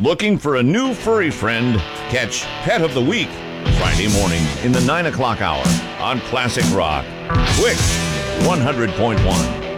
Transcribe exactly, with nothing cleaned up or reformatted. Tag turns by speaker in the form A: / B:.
A: Looking for a new furry friend? Catch Pet of the Week Friday morning in the nine o'clock hour on Classic Rock. Quick one hundred point one.